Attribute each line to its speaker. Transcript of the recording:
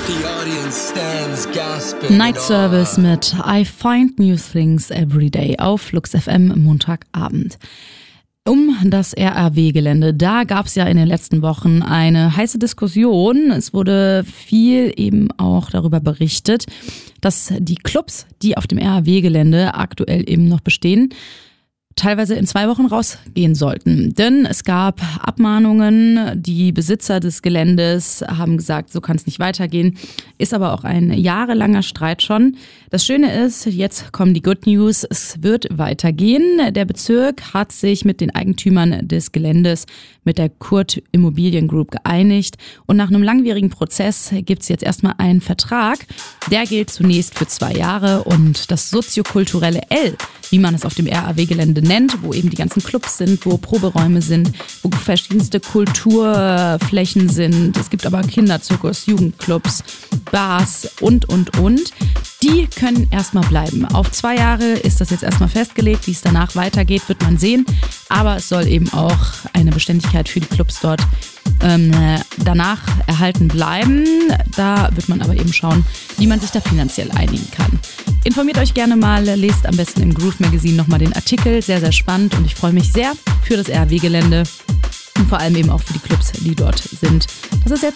Speaker 1: Night Service mit I Find New Things Every Day auf Flux FM Montagabend. Um das RAW-Gelände, da gab es ja in den letzten Wochen eine heiße Diskussion. Es wurde viel eben auch darüber berichtet, dass die Clubs, die auf dem RAW-Gelände aktuell eben noch bestehen, teilweise in 2 Wochen rausgehen sollten. Denn es gab Abmahnungen, die Besitzer des Geländes haben gesagt, so kann es nicht weitergehen. Ist aber auch ein jahrelanger Streit schon. Das Schöne ist, jetzt kommen die Good News, es wird weitergehen. Der Bezirk hat sich mit den Eigentümern des Geländes, mit der Kurt Immobilien Group geeinigt. Und nach einem langwierigen Prozess gibt es jetzt erstmal einen Vertrag. Der gilt zunächst für 2 Jahre und das soziokulturelle L, wie man es auf dem RAW-Gelände nennt, wo eben die ganzen Clubs sind, wo Proberäume sind, wo verschiedenste Kulturflächen sind. Es gibt aber Kinderzirkus, Jugendclubs, Bars und. Die können erstmal bleiben. Auf 2 Jahre ist das jetzt erstmal festgelegt. Wie es danach weitergeht, wird man sehen. Aber es soll eben auch eine Beständigkeit für die Clubs dort danach erhalten bleiben. Da wird man aber eben schauen, wie man sich da finanziell einigen kann. Informiert euch gerne mal, lest am besten im Groove Magazine nochmal den Artikel. Sehr, sehr spannend und ich freue mich sehr für das RAW-Gelände und vor allem eben auch für die Clubs, die dort sind, dass es jetzt